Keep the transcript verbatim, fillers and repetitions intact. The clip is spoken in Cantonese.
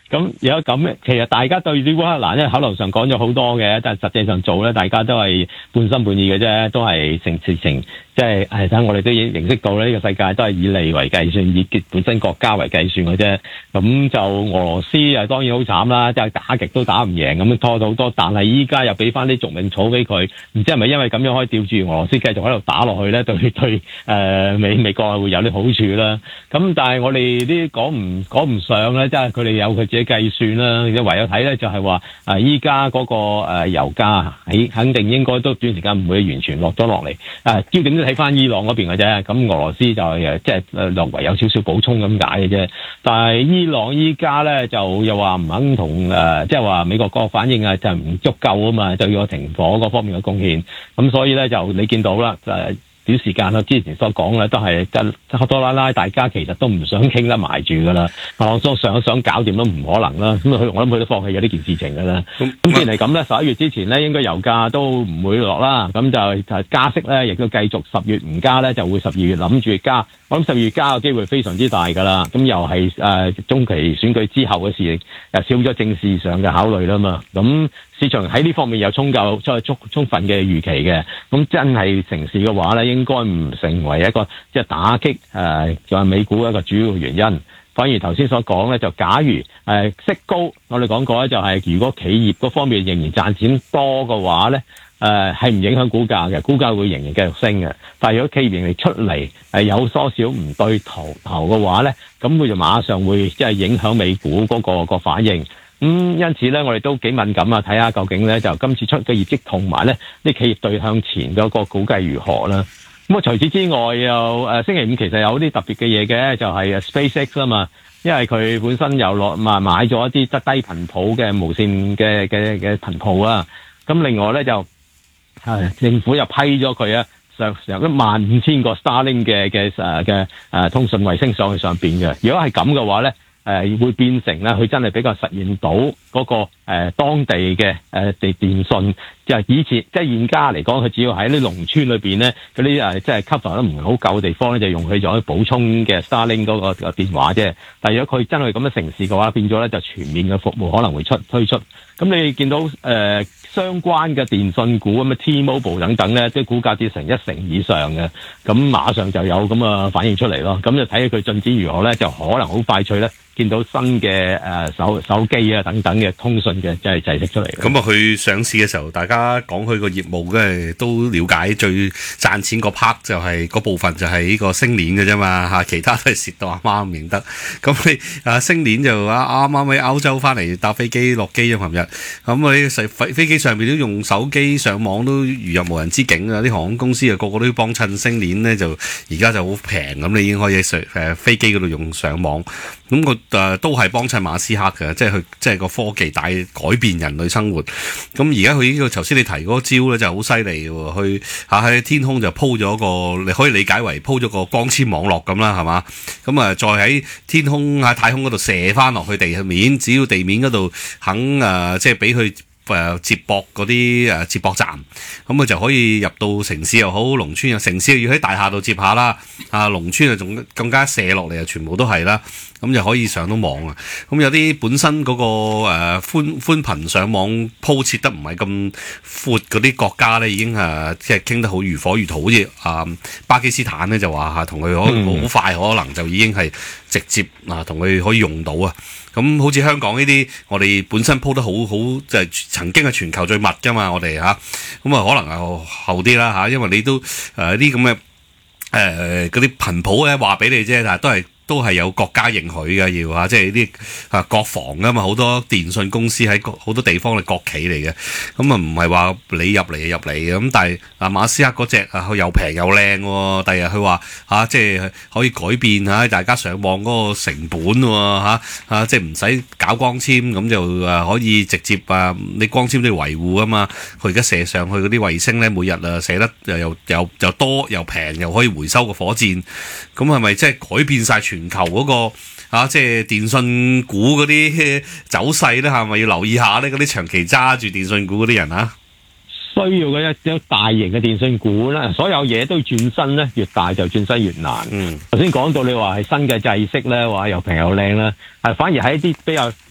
咁有咁嘅，其實大家對烏克蘭咧口頭上講咗好多嘅，但係實際上做咧，大家都係半心半意嘅啫，都係成事情，即係誒，等我哋都已經認識到咧，呢個世界都係以利為計算，以本身國家為計算嘅啫。咁就俄羅斯啊，當然好慘啦，即係打極都打唔贏，咁拖到好多，但係依家又俾翻啲續命草俾佢，唔知係咪因為咁樣可以吊住俄羅斯繼續喺度打落去咧？對對誒、呃、美美國會有啲好處啦。咁但係我哋啲講唔講唔上咧，即係佢哋有佢自己計算啦。唯有睇咧就係話誒依家嗰個誒油價喺肯定應該都短時間唔會完全落咗落嚟。誒焦點都睇翻伊朗嗰邊嘅啫。咁俄羅斯就誒即係誒略為有少少補充咁解嘅啫。但係伊朗依家咧就又話唔肯同誒即係話美國個反應啊，就唔足夠啊嘛，就要停火嗰方面嘅貢獻。咁所以咧就你見到啦誒。短時間啦，之前所講咧都係即多拉拉，大家其實都唔想傾得埋住噶啦。我想想想搞掂都唔可能啦。咁佢我諗佢都放棄咗呢件事情噶啦。咁、嗯、既然係咁咧，十一月之前咧應該油價都唔會落啦。咁就加息咧，亦都繼續十月唔加咧，就會十二月諗住加。我諗十二月加嘅機會非常之大噶啦。咁又係誒、呃、中期選舉之後嘅事，又少咗政治上嘅考慮啦嘛。咁市場喺呢方面有充夠即係充充分嘅預期嘅。咁真係成事嘅話咧，應該唔成為一個即係打擊誒就係美股一個主要原因。反而頭先所講咧，就假如誒、呃、息高，我哋講過咧，就係、是、如果企業嗰方面仍然賺錢多嘅話咧，誒係唔影響股價嘅，股價會仍然繼續升嘅。但係如果企業盈利出嚟誒、呃、有多少唔對頭頭嘅話咧，咁佢就馬上會即係影響美股嗰、那個、那個反應。咁、嗯、因此咧，我哋都幾敏感啊，睇下究竟咧就今次出嘅業績同埋咧啲企業對向前嗰個估計如何啦。咁啊，除此之外又誒、呃、星期五其實有啲特別嘅嘢嘅，就係、是、SpaceX 啊嘛，因為佢本身又落買買咗一啲得低頻譜嘅無線嘅嘅嘅頻譜啊。咁另外咧就係政府又批咗佢啊，上上一萬五千個 Starlink 嘅嘅誒嘅誒通訊衛星上去上邊嘅。如果係咁嘅話咧，誒、呃、會變成咧，佢真係比較實現到嗰、那個誒、呃、當地嘅誒地電信，就係以前即係現家嚟講，佢只要喺啲農村裏邊咧，嗰啲誒即係 cover 得唔係好夠嘅地方咧，就用佢做補充嘅 Starlink 嗰個個電話啫。但係如果佢真係咁樣成事嘅話，變咗咧就全面嘅服務可能會出推出。咁你見到誒、呃、相關嘅電信股咁啊 T-Mobile 等等咧，啲股價跌成一成以上嘅，咁馬上就有咁嘅反應出嚟咯。咁就睇下佢進展如何咧，就可能好快脆咧。見到新嘅誒手手機啊等等嘅通訊嘅即係製式出嚟。 咁啊，佢上市嘅時候，大家講佢個業務嘅都了解，最賺錢個 part 就係、是、嗰部分就係呢個星鏈嘅啫嘛嚇，其他都係蝕到阿媽唔認得。咁你啊星鏈就啊啱啱喺歐洲翻嚟搭飛機落機啊，琴日咁你飛飛機上邊都用手機上網都如入無人之境啊！啲航空公司啊個個都要幫襯星鏈咧，就而家就好平咁，你已經可以上誒飛機嗰度用上網。咁個誒都係幫襯馬斯克嘅，即係佢即係個科技大改變人類生活。咁而家佢呢個頭先你提嗰個招咧就好犀利喎，佢嚇喺天空就鋪咗個，你可以理解為鋪咗個光纖網絡咁啦，係嘛？咁啊再喺天空喺太空嗰度射翻落去地面，只要地面嗰度肯誒即係俾佢。誒接駁嗰啲誒接駁站，咁佢就可以入到城市又好，農村又城市要喺大廈度接下啦，啊農村啊仲更加射落嚟啊，全部都係啦，咁就可以上到網啊。咁有啲本身嗰、那個誒、呃、寬寬頻上網鋪設得唔係咁闊嗰啲國家咧，已經誒即係傾得好如火如荼，好似啊巴基斯坦咧就話嚇同佢可好快可能就已經係直接啊同佢可以用到啊。咁好似香港呢啲，我哋本身鋪得好好，就係、是、曾經係全球最密噶嘛，我哋嚇，咁啊可能係後啲啦嚇，因為你都誒啲咁嘅誒嗰啲頻譜咧話俾你啫，但係都係。都係有國家認許嘅，要嚇，即係啲啊國防啊嘛，好多電信公司喺好多地方係國企嚟嘅，咁啊唔係話你入嚟就入嚟嘅，咁但係啊馬斯克嗰隻啊又平又靚喎，第日佢話嚇即係可以改變嚇大家上網嗰個成本喎嚇嚇，即係唔使搞光纖，咁就啊可以直接啊你光纖都要維護啊嘛，佢而家射上去嗰啲衛星咧，每日啊射得又又又又多又平又可以回收個火箭，咁係咪即係改變晒全全球嗰個啊，即係電信股嗰啲走勢咧，係咪要留意下咧？嗰啲長期揸住電信股嗰啲人啊， 需要嘅一啲大型嘅電信股咧，所有嘢都轉身咧，越大就轉身越難。嗯，頭先講到你話係新嘅制式咧，話又平又靚啦，係反而喺一啲比較